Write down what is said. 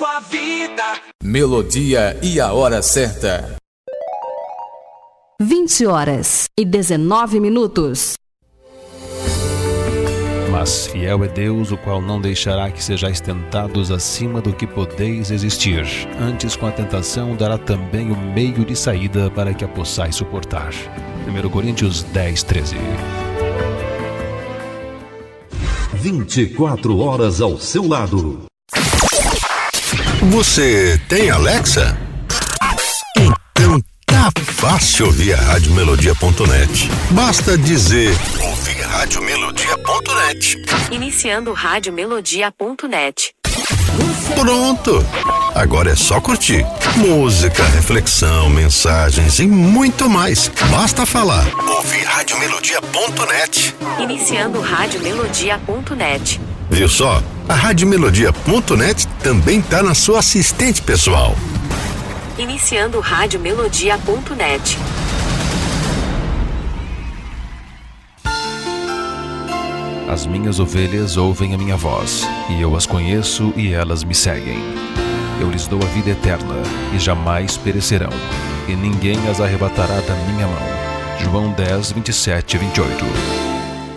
sua vida. Melodia e a hora certa. 20h19. Mas fiel é Deus, o qual não deixará que sejais tentados acima do que podeis resistir. Antes, com a tentação, dará também o meio de saída para que a possais suportar. 1 Coríntios 10:13. 24 horas ao seu lado. Você tem Alexa? Então tá fácil ouvir a Radiomelodia.net. Basta dizer: ouvir Radiomelodia.net. Iniciando Radiomelodia.net. Pronto! Agora é só curtir. Música, reflexão, mensagens e muito mais. Basta falar: ouvir Radiomelodia.net. Iniciando Radiomelodia.net. Viu só? A Radiomelodia.net também tá na sua assistente pessoal. Iniciando Radiomelodia.net. As minhas ovelhas ouvem a minha voz, e eu as conheço e elas me seguem. Eu lhes dou a vida eterna, e jamais perecerão, e ninguém as arrebatará da minha mão. João 10:27-28.